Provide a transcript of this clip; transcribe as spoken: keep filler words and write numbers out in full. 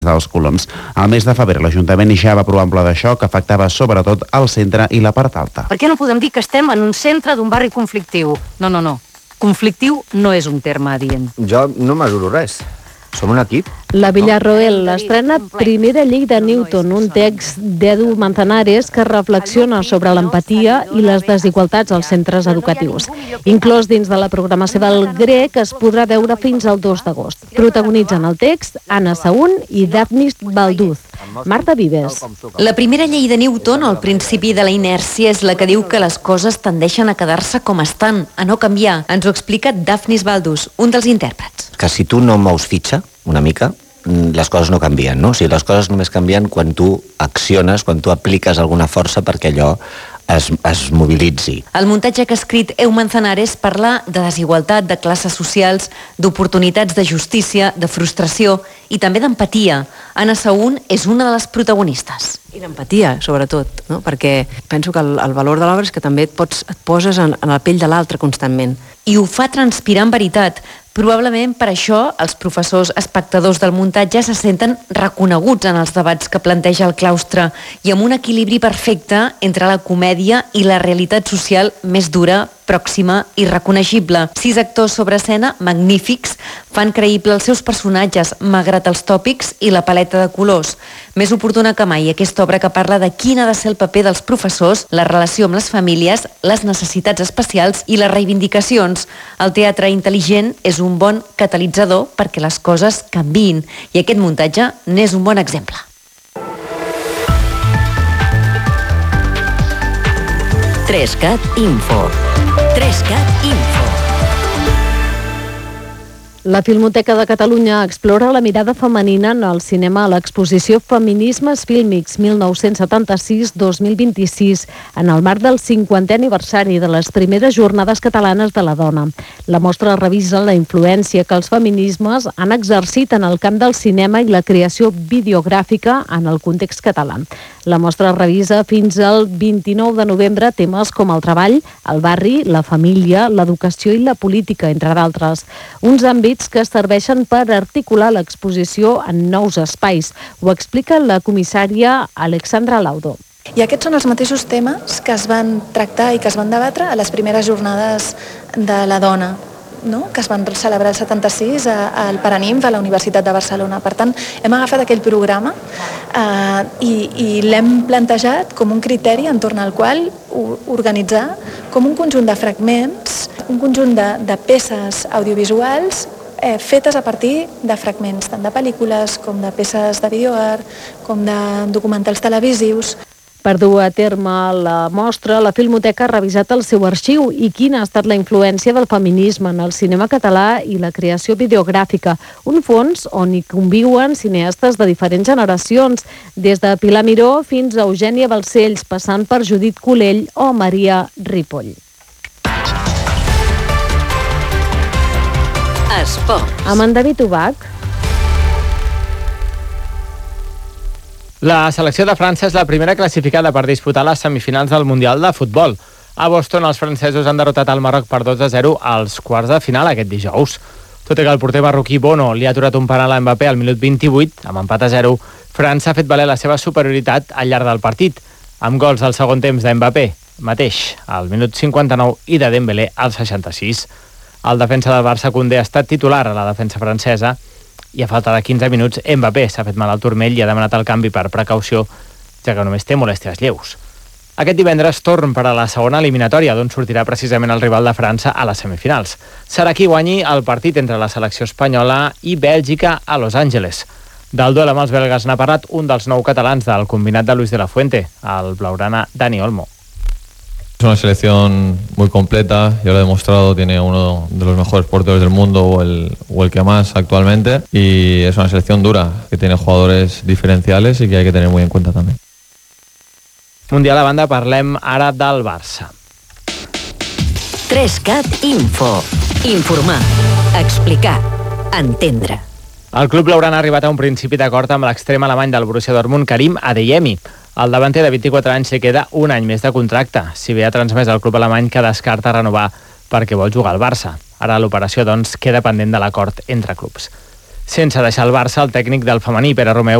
dels Coloms. Al mes de febrer, l'Ajuntament ja va aprovar un pla de xoc que afectava sobretot el centre i la part alta. Per què no podem dir que estem en un centre d'un barri conflictiu? No, no, no. Conflictiu no és un terme adient. Jo no mesuro res. Som un equip. La Villarroel estrena Primera llei de Newton, un text d'Edu Manzanares que reflexiona sobre l'empatia i les desigualtats als centres educatius. Inclòs dins de la programació del grec, es podrà veure fins al dos d'agost. Protagonitzen el text Anna Saún i Daphnis Balduz. Marta Vives. La primera llei de Newton, el principi de la inèrcia, és la que diu que les coses tendeixen a quedar-se com estan, a no canviar. Ens ho explica Daphnis Balduz, un dels intèrprets. Que si tu no mous fitxa, una mica, les coses no canvien, no? O sigui, les coses només canvien quan tu acciones, quan tu apliques alguna força perquè allò es, es mobilitzi. El muntatge que ha escrit Eu Manzanares parla de desigualtat, de classes socials, d'oportunitats, de justícia, de frustració i també d'empatia. Anna Saún és una de les protagonistes. I l'empatia, sobretot, no? Perquè penso que el, el valor de l'obra és que també et, pots, et poses en, en la pell de l'altre constantment. I ho fa transpirar en veritat. Probablement per això els professors espectadors del muntatge se senten reconeguts en els debats que planteja el claustre i amb un equilibri perfecte entre la comèdia i la realitat social més dura, pròxima i reconeixible. Sis actors sobre escena magnífics fan creïble els seus personatges, malgrat els tòpics i la paleta de colors. Més oportuna que mai aquesta obra que parla de quin ha de ser el paper dels professors, la relació amb les famílies, les necessitats especials i les reivindicacions. El teatre intel·ligent és un bon catalitzador perquè les coses canviïn i aquest muntatge n'és un bon exemple. Trescat Info. Trescat Info. La Filmoteca de Catalunya explora la mirada femenina en el cinema a l'exposició Feminismes Fílmics mil nou-cents setanta-sis dos mil vint-i-sis en el marc del cinquantè aniversari de les primeres jornades catalanes de la dona. La mostra revisa la influència que els feminismes han exercit en el camp del cinema i la creació videogràfica en el context català. La mostra revisa fins al vint-i-nou de novembre temes com el treball, el barri, la família, l'educació i la política, entre d'altres. Uns àmbits que serveixen per articular l'exposició en nous espais. Ho explica la comissària Alexandra Laudo. I aquests són els mateixos temes que es van tractar i que es van debatre a les primeres jornades de la dona, no? Que es van celebrar el setanta-sis al Paranimf, a la Universitat de Barcelona. Per tant, hem agafat aquell programa eh, i, i l'hem plantejat com un criteri entorn al qual organitzar com un conjunt de fragments, un conjunt de, de peces audiovisuals eh, fetes a partir de fragments, tant de pel·lícules com de peces de videoart, com de documentals televisius. Per dur a terme la mostra, la Filmoteca ha revisat el seu arxiu i quina ha estat la influència del feminisme en el cinema català i la creació videogràfica, un fons on hi conviuen cineastes de diferents generacions, des de Pilar Miró fins a Eugènia Balcells, passant per Judit Colell o Maria Ripoll. Esports. Amb en David Ubach. La selecció de França és la primera classificada per disputar les semifinals del Mundial de Futbol. A Boston, els francesos han derrotat el Marroc per dos a zero als quarts de final aquest dijous. Tot i que el porter marroquí Bono li ha aturat un penal a Mbappé al minut vint-i-vuit, amb empat a zero, França ha fet valer la seva superioritat al llarg del partit, amb gols al segon temps de Mbappé mateix, al minut cinquanta-nou, i de Dembélé al seixanta-sis. El defensa del Barça, Koundé, ha estat titular a la defensa francesa i a falta de quinze minuts Mbappé s'ha fet mal al turmell i ha demanat el canvi per precaució, ja que només té molèsties lleus. Aquest divendres torn per a la segona eliminatòria, d'on sortirà precisament el rival de França a les semifinals. Serà qui guanyi el partit entre la selecció espanyola i Bèlgica a Los Angeles. Del duel amb els belgues n'ha parlat un dels nou catalans del combinat de Luis de la Fuente, el blaugrana Dani Olmo. Es una selección muy completa, ya lo ha demostrado, tiene uno de los mejores porteros del mundo o el, o el que más actualmente, y es una selección dura, que tiene jugadores diferenciales y que hay que tener muy en cuenta también. Mundial a banda, parlem ara del Barça. Trescat Info. Informar, explicar, entendre. El club blaugrana ha arribat a un principi d'acord amb l'extrem alemany del Borussia Dortmund, Karim Adeyemi. El davanter de vint-i-quatre anys li queda un any més de contracte, si bé ha transmès al club alemany que descarta renovar perquè vol jugar al Barça. Ara l'operació, doncs, queda pendent de l'acord entre clubs. sense deixar el Barça el tècnic del femení, Pere Romeu,